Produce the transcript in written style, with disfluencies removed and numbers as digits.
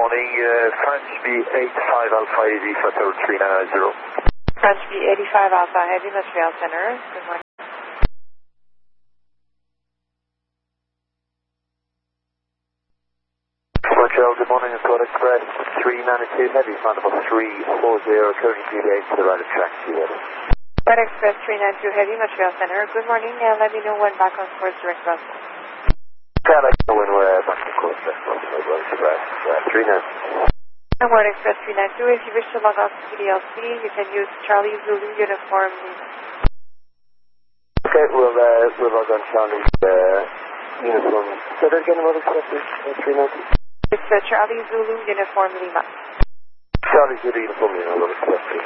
morning, French B85 Alpha Heavy, Flight 3990. French B85 Alpha Heavy, Montreal Center. Good morning. Montreal, good morning, Escort Express 392 Heavy, flight number 340, currently deviating to the right of track 2. Flight Express 392 Heavy, Montreal Center. Good morning, let me know when back on course direct bus. Yeah, I know when we're back on course, Express 392. World Express 392, if you wish to log off to PDLC, you can use Charlie Zulu Uniform. Okay, we'll log on Charlie's uniform. Say that again, World Express 392? It's Charlie Zulu Uniform Lima. Charlie Zulu Uniform Lima, World Express 392.